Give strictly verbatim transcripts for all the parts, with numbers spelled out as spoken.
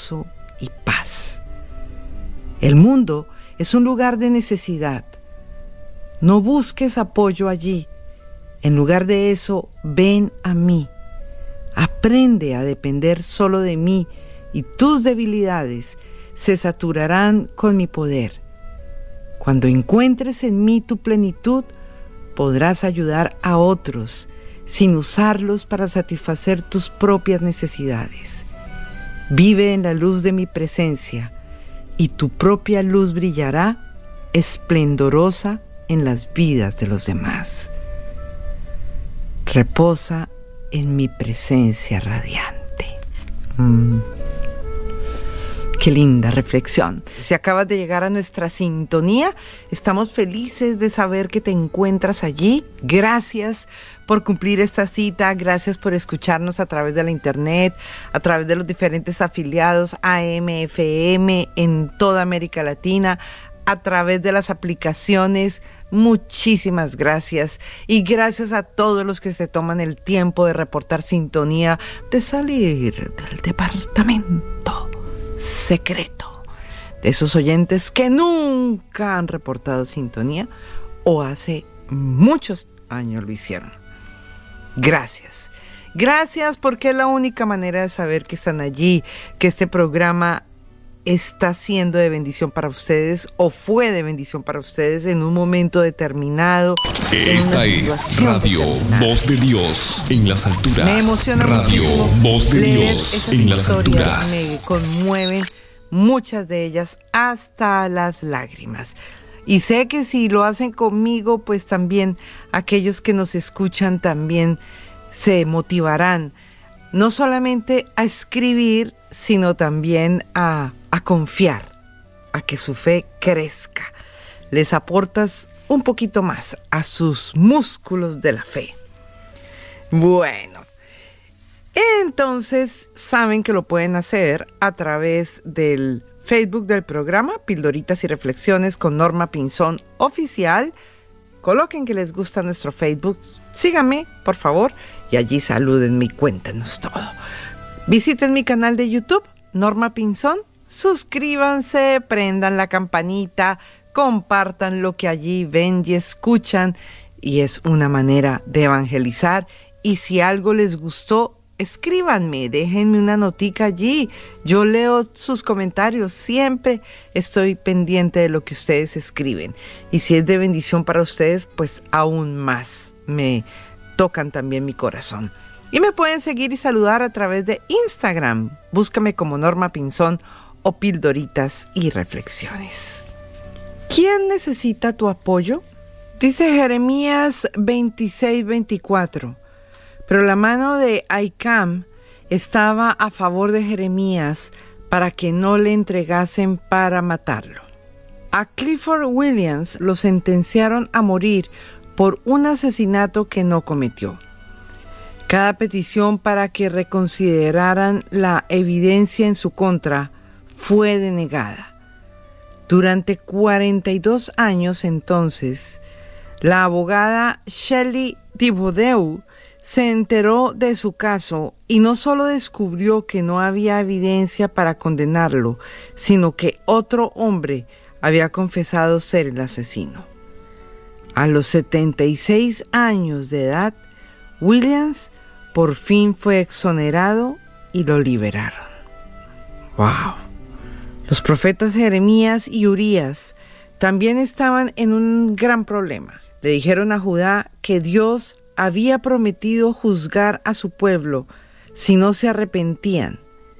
gozo y paz. El mundo es un lugar de necesidad. No busques apoyo allí. En lugar de eso, ven a mí. Aprende a depender solo de mí y tus debilidades se saturarán con mi poder. Cuando encuentres en mí tu plenitud, podrás ayudar a otros sin usarlos para satisfacer tus propias necesidades. Vive en la luz de mi presencia y tu propia luz brillará esplendorosa en las vidas de los demás. Reposa en mi presencia radiante. Mm. Qué linda reflexión. Si acabas de llegar a nuestra sintonía, estamos felices de saber que te encuentras allí. Gracias por cumplir esta cita, gracias por escucharnos a través de la internet, a través de los diferentes afiliados A M F M en toda América Latina, a través de las aplicaciones. Muchísimas gracias y gracias a todos los que se toman el tiempo de reportar sintonía, de salir del departamento secreto, de esos oyentes que nunca han reportado sintonía o hace muchos años lo hicieron. Gracias, gracias porque es la única manera de saber que están allí, que este programa está siendo de bendición para ustedes o fue de bendición para ustedes en un momento determinado. Esta es Radio Voz de Dios en las alturas. Me emociona Radio Voz de Dios en las alturas. Me conmueven muchas de ellas hasta las lágrimas. Y sé que si lo hacen conmigo, pues también aquellos que nos escuchan también se motivarán, no solamente a escribir, sino también a, a confiar, a que su fe crezca. Les aportas un poquito más a sus músculos de la fe. Bueno, entonces saben que lo pueden hacer a través del Facebook del programa, Pildoritas y Reflexiones con Norma Pinzón Oficial. Coloquen que les gusta nuestro Facebook, síganme, por favor, y allí salúdenme y cuéntenos todo. Visiten mi canal de YouTube, Norma Pinzón, suscríbanse, prendan la campanita, compartan lo que allí ven y escuchan, y es una manera de evangelizar. Y si algo les gustó, escríbanme, déjenme una notica allí. Yo leo sus comentarios, siempre estoy pendiente de lo que ustedes escriben. Y si es de bendición para ustedes, pues aún más me tocan también mi corazón. Y me pueden seguir y saludar a través de Instagram. Búscame como Norma Pinzón o Pildoritas y Reflexiones. ¿Quién necesita tu apoyo? Dice Jeremías veintiséis veinticuatro. Pero la mano de Ahicam estaba a favor de Jeremías para que no le entregasen para matarlo. A Clifford Williams lo sentenciaron a morir por un asesinato que no cometió. Cada petición para que reconsideraran la evidencia en su contra fue denegada. Durante cuarenta y dos años entonces, la abogada Shelley Thibodeau se enteró de su caso y no solo descubrió que no había evidencia para condenarlo, sino que otro hombre había confesado ser el asesino. A los setenta y seis años de edad, Williams por fin fue exonerado y lo liberaron. ¡Wow! Los profetas Jeremías y Urías también estaban en un gran problema. Le dijeron a Judá que Dios había prometido juzgar a su pueblo si no se arrepentían.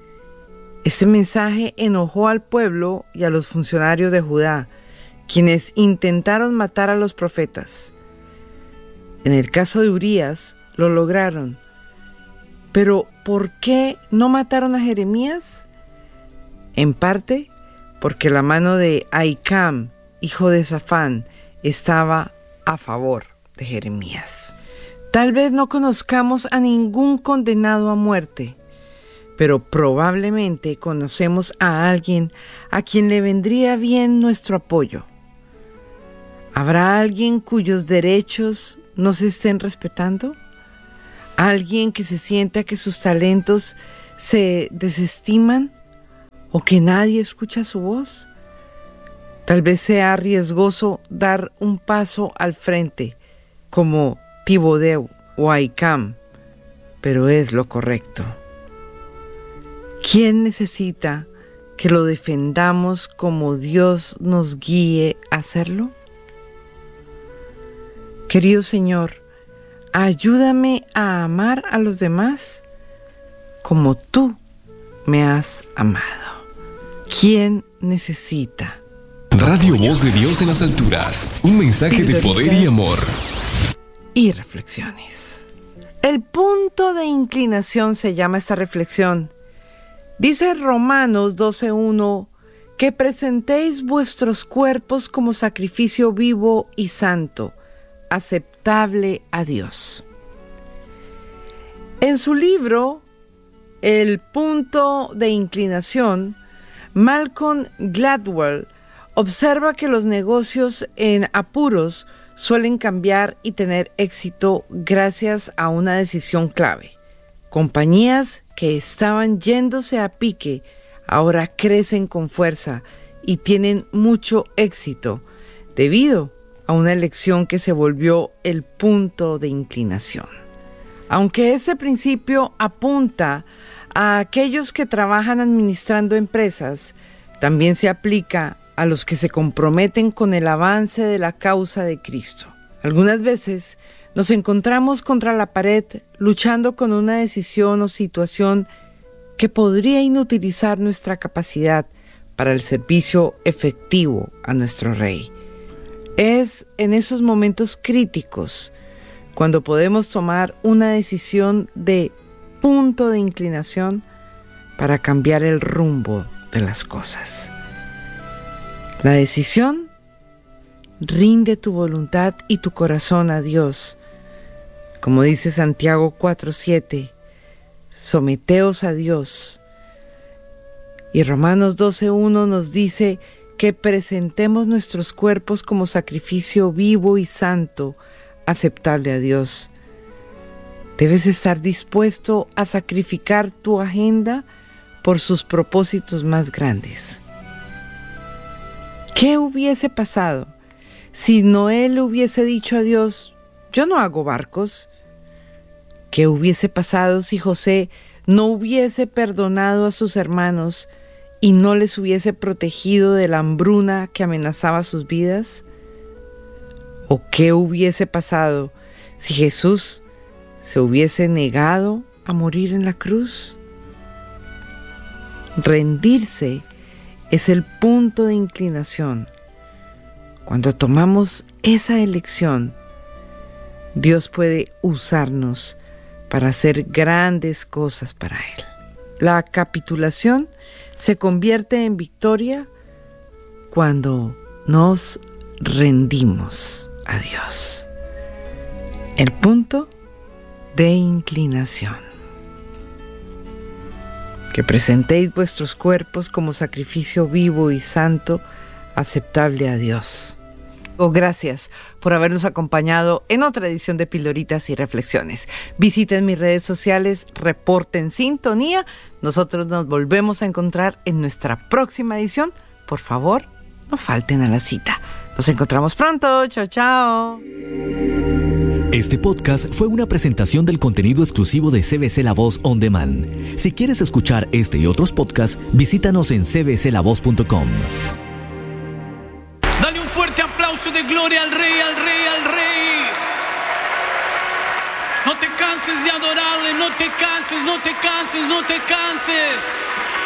Este mensaje enojó al pueblo y a los funcionarios de Judá, quienes intentaron matar a los profetas. En el caso de Urías, lo lograron. Pero, ¿por qué no mataron a Jeremías? En parte, porque la mano de Ahicam, hijo de Safán, estaba a favor de Jeremías. Tal vez no conozcamos a ningún condenado a muerte, pero probablemente conocemos a alguien a quien le vendría bien nuestro apoyo. ¿Habrá alguien cuyos derechos no se estén respetando? ¿Alguien que se sienta que sus talentos se desestiman o que nadie escucha su voz. Tal vez sea riesgoso dar un paso al frente, como Tibodeu o Ahicam, pero es lo correcto. ¿Quién necesita que lo defendamos como Dios nos guíe a hacerlo? Querido Señor, ayúdame a amar a los demás como tú me has amado. ¿Quién necesita? Radio Voz de Dios en las alturas. Un mensaje de poder y amor. Y reflexiones. El punto de inclinación se llama esta reflexión. Dice Romanos doce uno que presentéis vuestros cuerpos como sacrificio vivo y santo, aceptable a Dios. En su libro, El punto de inclinación, Malcolm Gladwell observa que los negocios en apuros suelen cambiar y tener éxito gracias a una decisión clave. Compañías que estaban yéndose a pique ahora crecen con fuerza y tienen mucho éxito debido a una elección que se volvió el punto de inclinación. Aunque este principio apunta a aquellos que trabajan administrando empresas, también se aplica a los que se comprometen con el avance de la causa de Cristo. Algunas veces nos encontramos contra la pared luchando con una decisión o situación que podría inutilizar nuestra capacidad para el servicio efectivo a nuestro Rey. Es en esos momentos críticos cuando podemos tomar una decisión de punto de inclinación para cambiar el rumbo de las cosas. La decisión: rinde tu voluntad y tu corazón a Dios. Como dice Santiago cuatro siete, someteos a Dios. Y Romanos doce uno nos dice que presentemos nuestros cuerpos como sacrificio vivo y santo, aceptable a Dios. Debes estar dispuesto a sacrificar tu agenda por sus propósitos más grandes. ¿Qué hubiese pasado si Noé le hubiese dicho a Dios: yo no hago barcos? ¿Qué hubiese pasado si José no hubiese perdonado a sus hermanos y no les hubiese protegido de la hambruna que amenazaba sus vidas? ¿O qué hubiese pasado si Jesús se hubiese negado a morir en la cruz? Rendirse es el punto de inclinación. Cuando tomamos esa elección, Dios puede usarnos para hacer grandes cosas para Él. La capitulación se convierte en victoria cuando nos rendimos a Dios. El punto de inclinación. Que presentéis vuestros cuerpos como sacrificio vivo y santo, aceptable a Dios. Oh, gracias por habernos acompañado en otra edición de Pildoritas y Reflexiones. Visiten mis redes sociales, reporten sintonía. Nosotros nos volvemos a encontrar en nuestra próxima edición. Por favor, no falten a la cita. Nos encontramos pronto. Chao, chao. Este podcast fue una presentación del contenido exclusivo de C B C La Voz On Demand. Si quieres escuchar este y otros podcasts, visítanos en c b c la voz punto com. Dale un fuerte aplauso de gloria al Rey, al Rey, al Rey. No te canses de adorarle, no te canses, no te canses, no te canses.